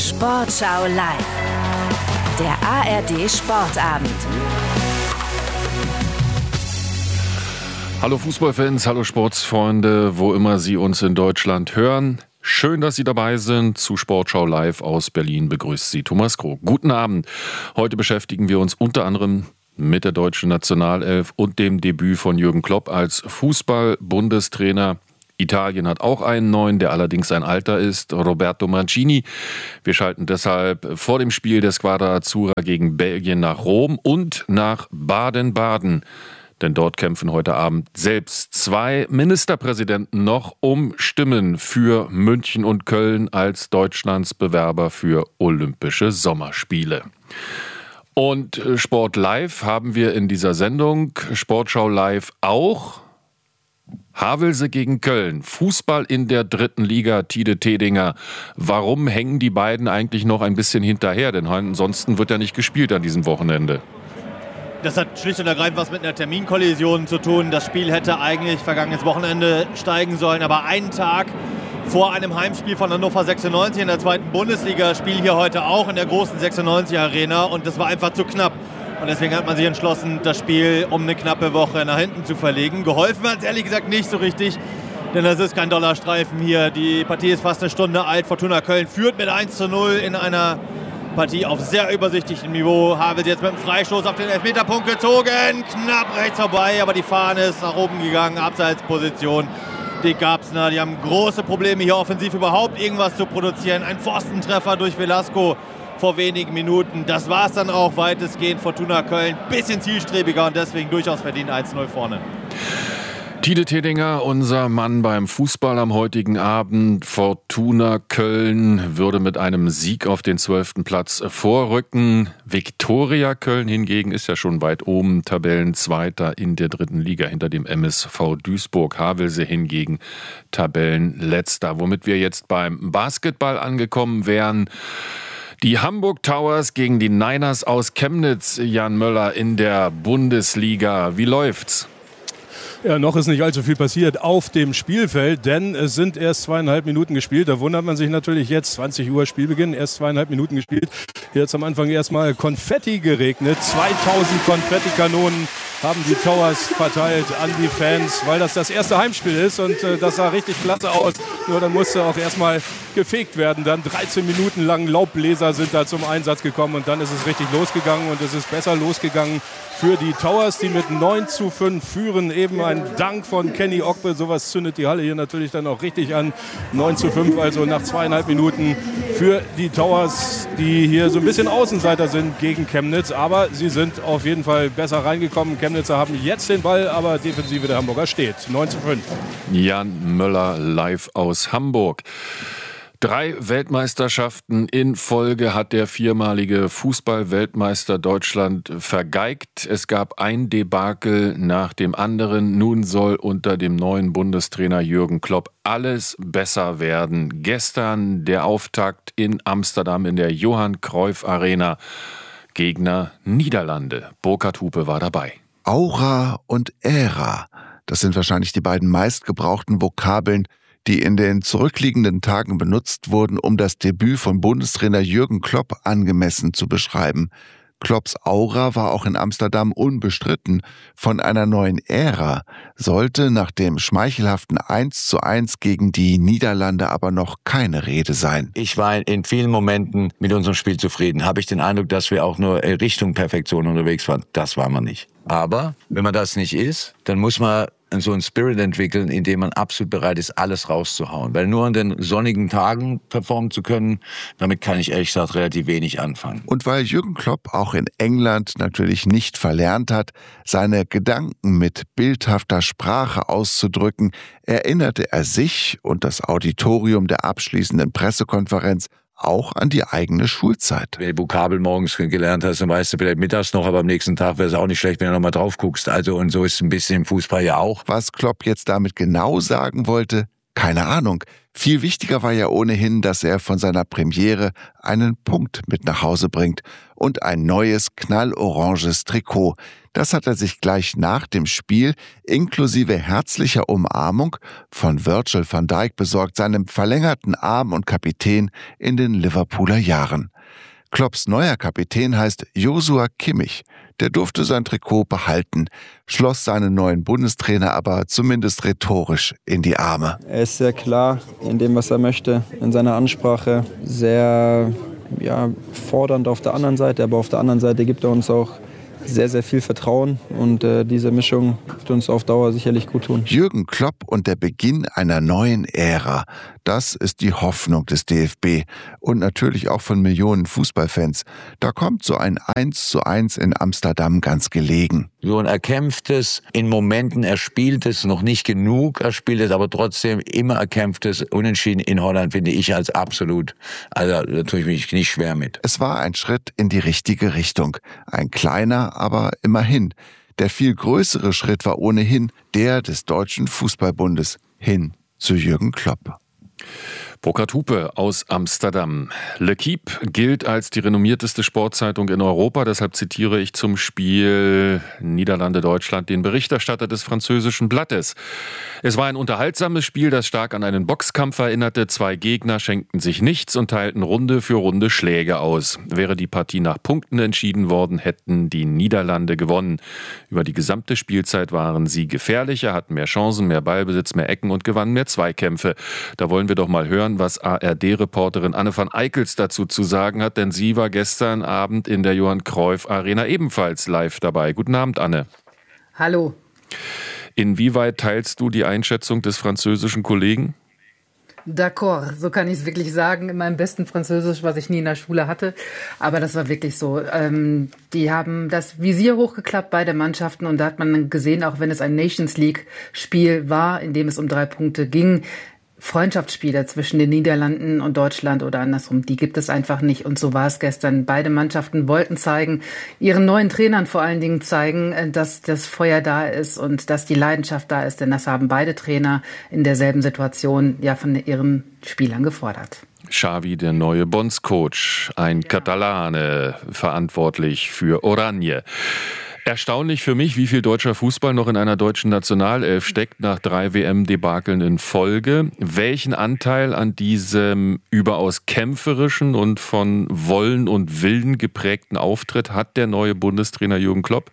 Sportschau live. Der ARD Sportabend. Hallo Fußballfans, hallo Sportsfreunde, wo immer Sie uns in Deutschland hören. Schön, dass Sie dabei sind. Zu Sportschau live aus Berlin begrüßt Sie Thomas Krog. Guten Abend. Heute beschäftigen wir uns unter anderem mit der deutschen Nationalelf und dem Debüt von Jürgen Klopp als Fußball-Bundestrainer. Italien hat auch einen neuen, der allerdings ein alter ist, Roberto Mancini. Wir schalten deshalb vor dem Spiel der Squadra Azzurra gegen Belgien nach Rom und nach Baden-Baden. Denn dort kämpfen heute Abend selbst 2 Ministerpräsidenten noch um Stimmen für München und Köln als Deutschlands Bewerber für Olympische Sommerspiele. Und Sport Live haben wir in dieser Sendung, Sportschau Live auch. Havelse gegen Köln, Fußball in der 3. Liga, Tide Tedinger. Warum hängen die beiden eigentlich noch ein bisschen hinterher? Denn ansonsten wird ja nicht gespielt an diesem Wochenende. Das hat schlicht und ergreifend was mit einer Terminkollision zu tun. Das Spiel hätte eigentlich vergangenes Wochenende steigen sollen, aber einen Tag vor einem Heimspiel von Hannover 96 in der 2. Bundesliga, Spiel hier heute auch in der großen 96 Arena, und das war einfach zu knapp. Und deswegen hat man sich entschlossen, das Spiel um eine knappe Woche nach hinten zu verlegen. Geholfen hat es ehrlich gesagt nicht so richtig, denn das ist kein Dollarstreifen hier. Die Partie ist fast eine Stunde alt. Fortuna Köln führt mit 1:0 in einer Partie auf sehr übersichtlichem Niveau. Havelse jetzt mit dem Freistoß auf den Elfmeterpunkt gezogen. Knapp rechts vorbei, aber die Fahne ist nach oben gegangen. Abseitsposition. Die Gabsner, die haben große Probleme hier offensiv überhaupt irgendwas zu produzieren. Ein Pfostentreffer durch Velasco vor wenigen Minuten. Das war es dann auch weitestgehend. Fortuna Köln bisschen zielstrebiger und deswegen durchaus verdient 1:0 vorne. Tide Tedinger, unser Mann beim Fußball am heutigen Abend. Fortuna Köln würde mit einem Sieg auf den 12. Platz vorrücken. Viktoria Köln hingegen ist ja schon weit oben, Tabellenzweiter in der 3. Liga hinter dem MSV Duisburg. Havelse hingegen Tabellenletzter. Womit wir jetzt beim Basketball angekommen wären. Die Hamburg Towers gegen die Niners aus Chemnitz, Jan Möller, in der Bundesliga. Wie läuft's? Ja, noch ist nicht allzu viel passiert auf dem Spielfeld, denn es sind erst 2,5 Minuten gespielt. Da wundert man sich natürlich jetzt, 20 Uhr Spielbeginn, erst 2,5 Minuten gespielt. Jetzt am Anfang erstmal Konfetti geregnet. 2000 Konfettikanonen haben die Towers verteilt an die Fans, weil das erste Heimspiel ist und das sah richtig klasse aus. Nur dann musste auch erstmal gefegt werden. Dann 13 Minuten lang Laubbläser sind da zum Einsatz gekommen und dann ist es richtig losgegangen und es ist besser losgegangen für die Towers, die mit 9:5 führen. Eben ein Dank von Kenny Ogbe, sowas zündet die Halle hier natürlich dann auch richtig an. 9:5, also nach 2,5 Minuten für die Towers, die hier so ein bisschen Außenseiter sind gegen Chemnitz. Aber sie sind auf jeden Fall besser reingekommen. Chemnitzer haben jetzt den Ball, aber Defensive der Hamburger steht. 9:5. Jan Möller live aus Hamburg. 3 Weltmeisterschaften in Folge hat der 4-malige Fußball-Weltmeister Deutschland vergeigt. Es gab ein Debakel nach dem anderen. Nun soll unter dem neuen Bundestrainer Jürgen Klopp alles besser werden. Gestern der Auftakt in Amsterdam in der Johan Cruyff Arena. Gegner Niederlande. Burkhard Hupe war dabei. Aura und Ära, das sind wahrscheinlich die beiden meistgebrauchten Vokabeln, die in den zurückliegenden Tagen benutzt wurden, um das Debüt von Bundestrainer Jürgen Klopp angemessen zu beschreiben. Klopps Aura war auch in Amsterdam unbestritten. Von einer neuen Ära sollte nach dem schmeichelhaften 1:1 gegen die Niederlande aber noch keine Rede sein. Ich war in vielen Momenten mit unserem Spiel zufrieden. Habe ich den Eindruck, dass wir auch nur Richtung Perfektion unterwegs waren. Das waren wir nicht. Aber wenn man das nicht ist, dann muss man so einen Spirit entwickeln, in dem man absolut bereit ist, alles rauszuhauen. Weil nur an den sonnigen Tagen performen zu können, damit kann ich ehrlich gesagt relativ wenig anfangen. Und weil Jürgen Klopp auch in England natürlich nicht verlernt hat, seine Gedanken mit bildhafter Sprache auszudrücken, erinnerte er sich und das Auditorium der abschließenden Pressekonferenz auch an die eigene Schulzeit. Wenn du Vokabel morgens gelernt hast, dann weißt du vielleicht mittags noch, aber am nächsten Tag wäre es auch nicht schlecht, wenn du noch mal drauf guckst. Also, und so ist es ein bisschen im Fußball ja auch. Was Klopp jetzt damit genau sagen wollte, Keine Ahnung. Viel wichtiger war ja ohnehin, dass er von seiner Premiere einen Punkt mit nach Hause bringt und ein neues knalloranges Trikot. Das hat er sich gleich nach dem Spiel inklusive herzlicher Umarmung von Virgil van Dijk besorgt, seinem verlängerten Arm und Kapitän in den Liverpooler Jahren. Klopps neuer Kapitän heißt Joshua Kimmich. Der durfte sein Trikot behalten, schloss seinen neuen Bundestrainer aber zumindest rhetorisch in die Arme. Er ist sehr klar in dem, was er möchte, in seiner Ansprache, sehr fordernd auf der anderen Seite, aber auf der anderen Seite gibt er uns auch sehr, sehr viel Vertrauen und diese Mischung wird uns auf Dauer sicherlich gut tun. Jürgen Klopp und der Beginn einer neuen Ära, das ist die Hoffnung des DFB und natürlich auch von Millionen Fußballfans. Da kommt so ein 1:1 in Amsterdam ganz gelegen. So ein erkämpftes, in Momenten erspieltes, noch nicht genug erspieltes, aber trotzdem immer erkämpftes Unentschieden in Holland finde ich als absolut, also da tue ich mich nicht schwer mit. Es war ein Schritt in die richtige Richtung. Ein kleiner, aber immerhin. Der viel größere Schritt war ohnehin der des Deutschen Fußballbundes hin zu Jürgen Klopp. Burkhard Hupe aus Amsterdam. L'Équipe gilt als die renommierteste Sportzeitung in Europa. Deshalb zitiere ich zum Spiel Niederlande-Deutschland den Berichterstatter des französischen Blattes. Es war ein unterhaltsames Spiel, das stark an einen Boxkampf erinnerte. 2 Gegner schenkten sich nichts und teilten Runde für Runde Schläge aus. Wäre die Partie nach Punkten entschieden worden, hätten die Niederlande gewonnen. Über die gesamte Spielzeit waren sie gefährlicher, hatten mehr Chancen, mehr Ballbesitz, mehr Ecken und gewannen mehr Zweikämpfe. Da wollen wir doch mal hören, was ARD-Reporterin Anne van Eickels dazu zu sagen hat, denn sie war gestern Abend in der Johann Cruyff Arena ebenfalls live dabei. Guten Abend, Anne. Hallo. Inwieweit teilst du die Einschätzung des französischen Kollegen? D'accord, so kann ich es wirklich sagen, in meinem besten Französisch, was ich nie in der Schule hatte. Aber das war wirklich so. Die haben das Visier hochgeklappt, beide Mannschaften. Und da hat man gesehen, auch wenn es ein Nations League-Spiel war, in dem es um 3 Punkte ging, Freundschaftsspiele zwischen den Niederlanden und Deutschland oder andersrum, die gibt es einfach nicht. Und so war es gestern. Beide Mannschaften wollten zeigen, ihren neuen Trainern vor allen Dingen zeigen, dass das Feuer da ist und dass die Leidenschaft da ist. Denn das haben beide Trainer in derselben Situation ja von ihren Spielern gefordert. Xavi, der neue Bondscoach, ein Katalane, verantwortlich für Oranje. Erstaunlich für mich, wie viel deutscher Fußball noch in einer deutschen Nationalelf steckt nach 3 WM-Debakeln in Folge. Welchen Anteil an diesem überaus kämpferischen und von Wollen und Willen geprägten Auftritt hat der neue Bundestrainer Jürgen Klopp?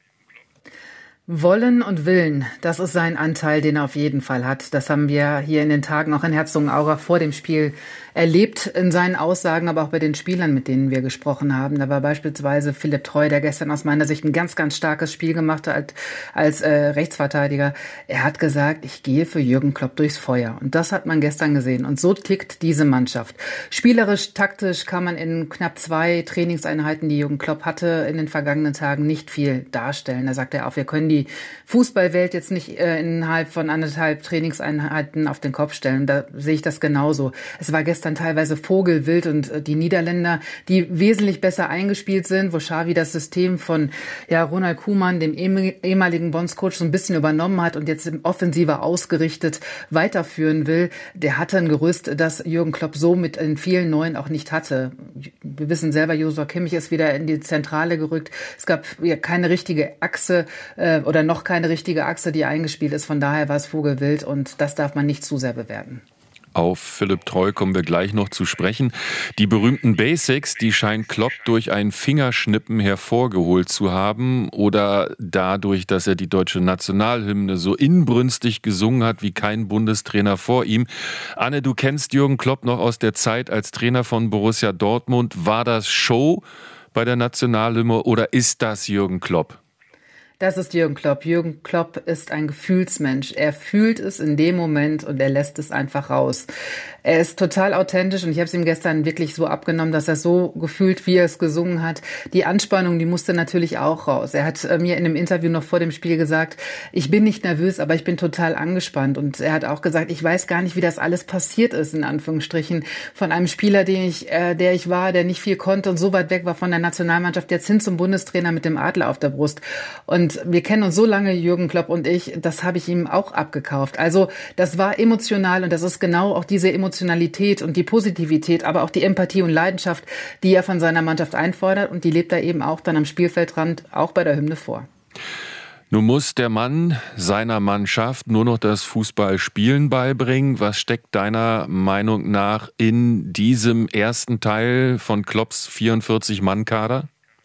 Wollen und Willen, das ist sein Anteil, den er auf jeden Fall hat. Das haben wir hier in den Tagen auch in Herzogenaurach vor dem Spiel erlebt, in seinen Aussagen, aber auch bei den Spielern, mit denen wir gesprochen haben. Da war beispielsweise Philipp Treu, der gestern aus meiner Sicht ein ganz, ganz starkes Spiel gemacht hat als Rechtsverteidiger. Er hat gesagt, ich gehe für Jürgen Klopp durchs Feuer. Und das hat man gestern gesehen. Und so tickt diese Mannschaft. Spielerisch, taktisch kann man in knapp 2 Trainingseinheiten, die Jürgen Klopp hatte, in den vergangenen Tagen nicht viel darstellen. Da sagt er auch, wir können die Fußballwelt jetzt nicht innerhalb von 1,5 Trainingseinheiten auf den Kopf stellen. Da sehe ich das genauso. Es war gestern teilweise vogelwild und die Niederländer, die wesentlich besser eingespielt sind, wo Xavi das System von Ronald Koeman, dem ehemaligen Bondscoach, so ein bisschen übernommen hat und jetzt offensiver ausgerichtet weiterführen will. Der hatte ein Gerüst, das Jürgen Klopp so mit in vielen Neuen auch nicht hatte. Wir wissen selber, Joshua Kimmich ist wieder in die Zentrale gerückt. Es gab keine richtige Achse oder noch keine richtige Achse, die eingespielt ist. Von daher war es vogelwild und das darf man nicht zu sehr bewerten. Auf Philipp Treu kommen wir gleich noch zu sprechen. Die berühmten Basics, die scheint Klopp durch ein Fingerschnippen hervorgeholt zu haben oder dadurch, dass er die deutsche Nationalhymne so inbrünstig gesungen hat wie kein Bundestrainer vor ihm. Anne, du kennst Jürgen Klopp noch aus der Zeit als Trainer von Borussia Dortmund. War das Show bei der Nationalhymne oder ist das Jürgen Klopp? Das ist Jürgen Klopp. Jürgen Klopp ist ein Gefühlsmensch. Er fühlt es in dem Moment und er lässt es einfach raus. Er ist total authentisch und ich habe es ihm gestern wirklich so abgenommen, dass er so gefühlt, wie er es gesungen hat. Die Anspannung, die musste natürlich auch raus. Er hat mir in einem Interview noch vor dem Spiel gesagt, ich bin nicht nervös, aber ich bin total angespannt. Und er hat auch gesagt, ich weiß gar nicht, wie das alles passiert ist, in Anführungsstrichen, von einem Spieler, der ich war, der nicht viel konnte und so weit weg war von der Nationalmannschaft, jetzt hin zum Bundestrainer mit dem Adler auf der Brust. Und Und wir kennen uns so lange, Jürgen Klopp und ich, das habe ich ihm auch abgekauft. Also das war emotional und das ist genau auch diese Emotionalität und die Positivität, aber auch die Empathie und Leidenschaft, die er von seiner Mannschaft einfordert und die lebt er eben auch dann am Spielfeldrand, auch bei der Hymne vor. Nun muss der Mann seiner Mannschaft nur noch das Fußballspielen beibringen. Was steckt deiner Meinung nach in diesem ersten Teil von Klopps 44-Mann-Kader?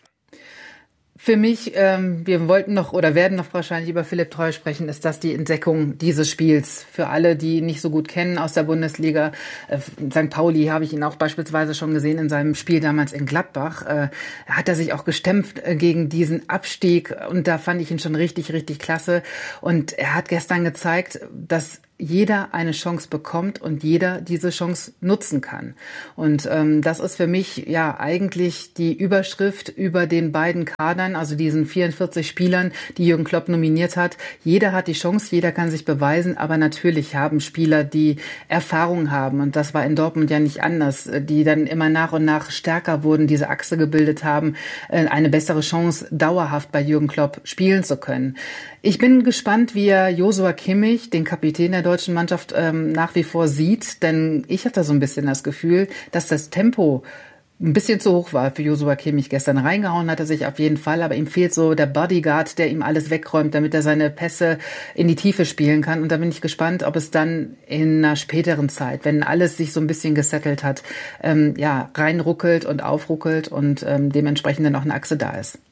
Für mich, wir wollten noch oder werden noch wahrscheinlich über Philipp Treu sprechen, ist das die Entdeckung dieses Spiels. Für alle, die ihn nicht so gut kennen aus der Bundesliga, St. Pauli habe ich ihn auch beispielsweise schon gesehen in seinem Spiel damals in Gladbach, hat er sich auch gestemmt gegen diesen Abstieg und da fand ich ihn schon richtig, richtig klasse. Und er hat gestern gezeigt, dass jeder eine Chance bekommt und jeder diese Chance nutzen kann. Und das ist für mich ja eigentlich die Überschrift über den beiden Kadern, also diesen 44 Spielern, die Jürgen Klopp nominiert hat. Jeder hat die Chance, jeder kann sich beweisen, aber natürlich haben Spieler, die Erfahrung haben, und das war in Dortmund ja nicht anders, die dann immer nach und nach stärker wurden, diese Achse gebildet haben, eine bessere Chance dauerhaft bei Jürgen Klopp spielen zu können. Ich bin gespannt, wie er Joshua Kimmich, den Kapitän der deutschen Mannschaft, nach wie vor sieht, denn ich hatte so ein bisschen das Gefühl, dass das Tempo ein bisschen zu hoch war für Joshua Kimmich gestern. Reingehauen hat er sich auf jeden Fall, aber ihm fehlt so der Bodyguard, der ihm alles wegräumt, damit er seine Pässe in die Tiefe spielen kann. Und da bin ich gespannt, ob es dann in einer späteren Zeit, wenn alles sich so ein bisschen gesettelt hat, reinruckelt und aufruckelt und dementsprechend dann auch eine Achse da ist.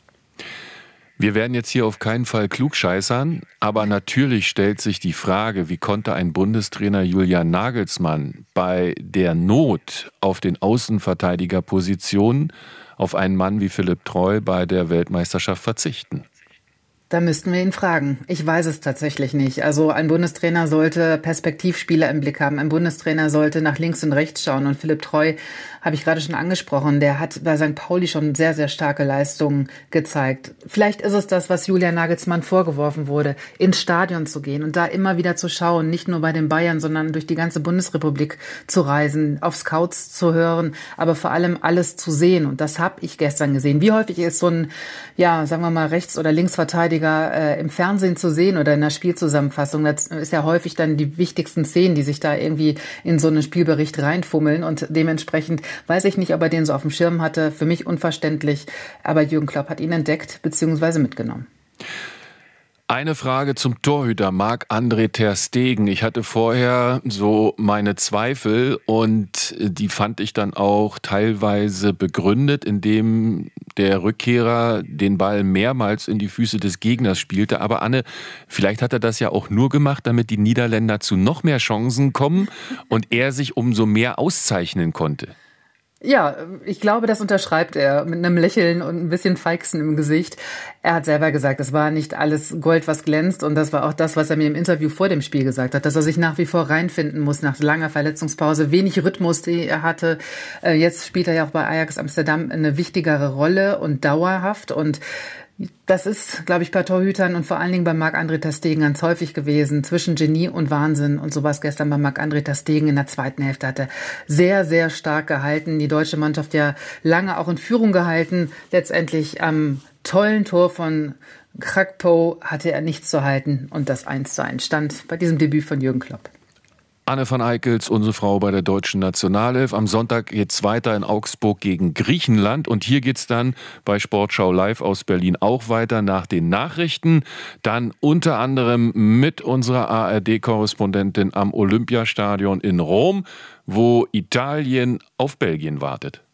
Wir werden jetzt hier auf keinen Fall klugscheißern, aber natürlich stellt sich die Frage, wie konnte ein Bundestrainer Julian Nagelsmann bei der Not auf den Außenverteidigerpositionen auf einen Mann wie Philipp Treu bei der Weltmeisterschaft verzichten? Da müssten wir ihn fragen. Ich weiß es tatsächlich nicht. Also ein Bundestrainer sollte Perspektivspieler im Blick haben. Ein Bundestrainer sollte nach links und rechts schauen. Und Philipp Treu habe ich gerade schon angesprochen. Der hat bei St. Pauli schon sehr, sehr starke Leistungen gezeigt. Vielleicht ist es das, was Julian Nagelsmann vorgeworfen wurde, ins Stadion zu gehen und da immer wieder zu schauen, nicht nur bei den Bayern, sondern durch die ganze Bundesrepublik zu reisen, auf Scouts zu hören, aber vor allem alles zu sehen. Und das habe ich gestern gesehen. Wie häufig ist so ein, sagen wir mal, Rechts- oder Linksverteidiger im Fernsehen zu sehen oder in einer Spielzusammenfassung? Das ist ja häufig dann die wichtigsten Szenen, die sich da irgendwie in so einen Spielbericht reinfummeln, und dementsprechend weiß ich nicht, ob er den so auf dem Schirm hatte. Für mich unverständlich, aber Jürgen Klopp hat ihn entdeckt bzw. mitgenommen. Eine Frage zum Torhüter Marc-André ter Stegen. Ich hatte vorher so meine Zweifel und die fand ich dann auch teilweise begründet, indem der Rückkehrer den Ball mehrmals in die Füße des Gegners spielte. Aber Anne, vielleicht hat er das ja auch nur gemacht, damit die Niederländer zu noch mehr Chancen kommen und er sich umso mehr auszeichnen konnte. Ja, ich glaube, das unterschreibt er mit einem Lächeln und ein bisschen Feixen im Gesicht. Er hat selber gesagt, es war nicht alles Gold, was glänzt, und das war auch das, was er mir im Interview vor dem Spiel gesagt hat, dass er sich nach wie vor reinfinden muss nach langer Verletzungspause, wenig Rhythmus, den er hatte. Jetzt spielt er ja auch bei Ajax Amsterdam eine wichtigere Rolle und dauerhaft, und das ist, glaube ich, bei Torhütern und vor allen Dingen bei Marc-André ter Stegen ganz häufig gewesen, zwischen Genie und Wahnsinn. Und so war es gestern bei Marc-André ter Stegen. In der zweiten Hälfte hat er sehr, sehr stark gehalten. Die deutsche Mannschaft ja lange auch in Führung gehalten. Letztendlich am tollen Tor von Gakpo hatte er nichts zu halten. Und das 1:1 stand bei diesem Debüt von Jürgen Klopp. Anne van Eickels, unsere Frau bei der deutschen Nationalelf. Am Sonntag geht's weiter in Augsburg gegen Griechenland. Und hier geht's dann bei Sportschau Live aus Berlin auch weiter nach den Nachrichten. Dann unter anderem mit unserer ARD-Korrespondentin am Olympiastadion in Rom, wo Italien auf Belgien wartet.